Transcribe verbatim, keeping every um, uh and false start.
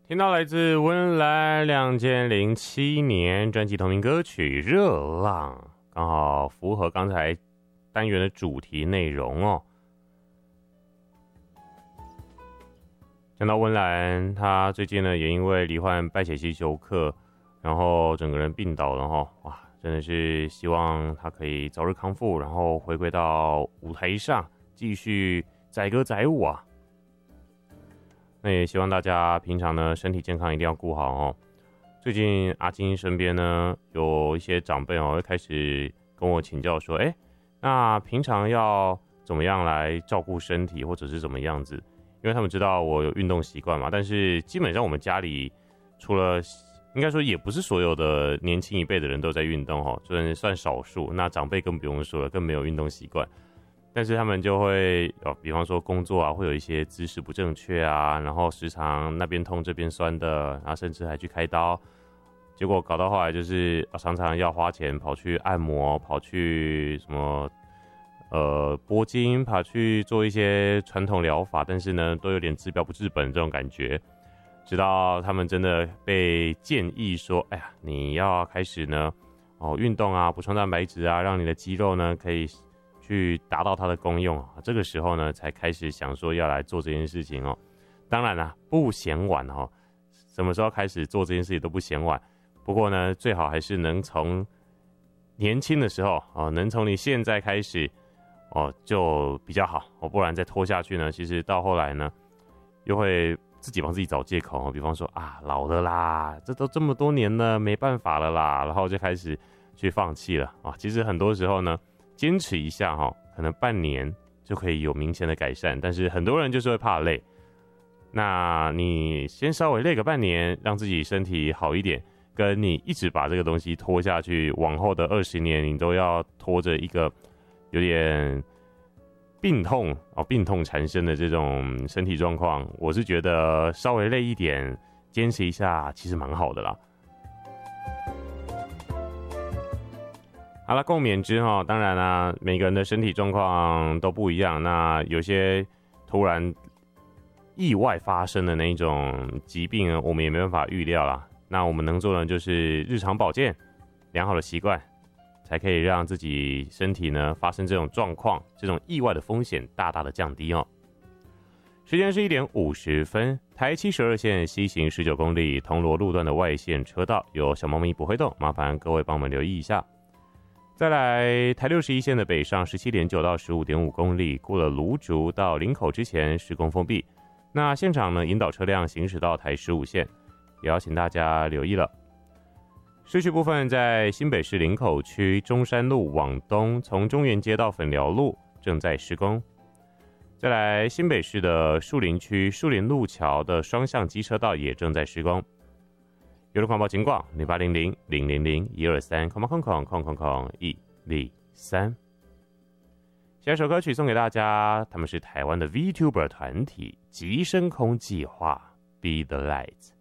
听到来自温岚两千零七年专辑同名歌曲《热浪》，刚好符合刚才单元的主题内容哦。讲到温岚，她最近呢也因为罹患败血性休克，然后整个人病倒了哈，哇，真的是希望她可以早日康复，然后回归到舞台上，继续载歌载舞啊。那也希望大家平常呢身体健康一定要顾好哦。最近阿金身边呢有一些长辈哦，会开始跟我请教说，哎，那平常要怎么样来照顾身体，或者是怎么样子？因为他们知道我有运动习惯嘛，但是基本上我们家里除了应该说也不是所有的年轻一辈的人都在运动哦，算算少数。那长辈更不用说了，更没有运动习惯。但是他们就会，哦，比方说工作啊，会有一些姿势不正确啊，然后时常那边痛这边酸的，然后甚至还去开刀，结果搞到后来就是、啊、常常要花钱跑去按摩，跑去什么呃拨筋，跑去做一些传统疗法，但是呢都有点治标不治本这种感觉。直到他们真的被建议说，哎呀，你要开始呢哦运动啊，补充蛋白质啊，让你的肌肉呢可以去达到它的功用，这个时候呢才开始想说要来做这件事情哦。当然啦，不嫌晚哦，什么时候开始做这件事情都不嫌晚。不过呢，最好还是能从年轻的时候哦，能从你现在开始哦就比较好哦，不然再拖下去呢，其实到后来呢又会自己帮自己找借口哦，比方说啊老了啦，这都这么多年了，没办法了啦，然后就开始去放弃了啊。其实很多时候呢，坚持一下哈，可能半年就可以有明显的改善，但是很多人就是会怕累。那你先稍微累个半年，让自己身体好一点，跟你一直把这个东西拖下去，往后的二十年你都要拖着一个有点病痛哦，病痛缠身的这种身体状况，我是觉得稍微累一点，坚持一下，其实蛮好的啦。好了，共勉之哈。当然啦、啊，每个人的身体状况都不一样。那有些突然意外发生的那一种疾病呢，我们也没办法预料啦。那我们能做的就是日常保健，良好的习惯，才可以让自己身体呢发生这种状况，这种意外的风险大大的降低哦。时间是一点五十分，台七十二线西行十九公里铜锣路段的外线车道有小猫咪不会动，麻烦各位帮我们留意一下。再来，台六十一线的北上 十七点九 到 十五点五 公里，过了芦竹到林口之前施工封闭。那现场呢，引导车辆行驶到台十五线，也要请大家留意了。市区部分在新北市林口区中山路往东，从中原街到粉寮路正在施工。再来，新北市的树林区树林路桥的双向机车道也正在施工。有了广播情况，零八零零零零零一二三空空空空空空一零三。下一首歌曲送给大家，他们是台湾的 VTuber 团体极深空计划 Be the Light。